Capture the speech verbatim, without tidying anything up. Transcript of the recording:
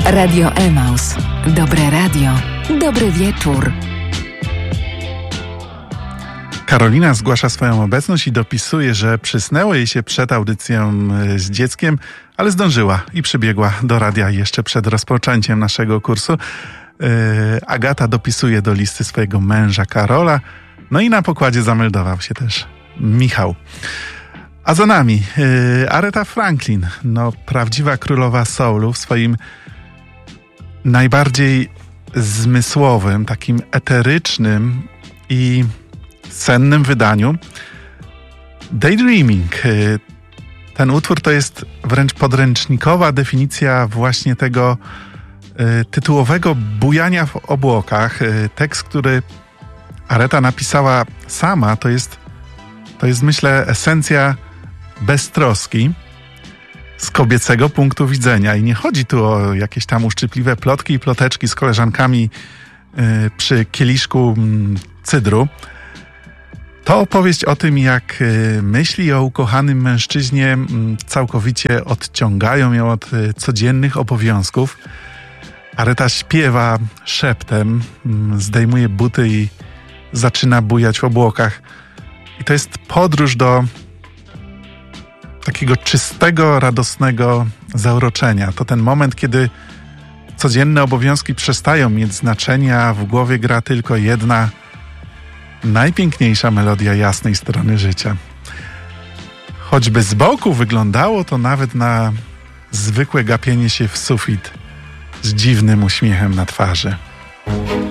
Radio Emaus. Dobre radio. Dobry wieczór. Karolina zgłasza swoją obecność i dopisuje, że przysnęło jej się przed audycją z dzieckiem, ale zdążyła i przybiegła do radia jeszcze przed rozpoczęciem naszego kursu. Yy, Agata dopisuje do listy swojego męża Karola, no i na pokładzie zameldował się też Michał. A za nami yy, Aretha Franklin, no prawdziwa królowa soulu w swoim najbardziej zmysłowym, takim eterycznym i sennym wydaniu. Daydreaming. Ten utwór to jest wręcz podręcznikowa definicja właśnie tego y, tytułowego bujania w obłokach. Y, tekst, który Aretha napisała sama, to jest, to jest myślę esencja beztroski z kobiecego punktu widzenia. I nie chodzi tu o jakieś tam uszczypliwe plotki i ploteczki z koleżankami y, przy kieliszku y, cydru. To opowieść o tym, jak y, myśli o ukochanym mężczyźnie y, całkowicie odciągają ją od y, codziennych obowiązków. Aretha śpiewa szeptem, y, zdejmuje buty i zaczyna bujać w obłokach. I to jest podróż do takiego czystego, radosnego zauroczenia. To ten moment, kiedy codzienne obowiązki przestają mieć znaczenie, a w głowie gra tylko jedna, najpiękniejsza melodia jasnej strony życia. Choćby z boku wyglądało to nawet na zwykłe gapienie się w sufit z dziwnym uśmiechem na twarzy.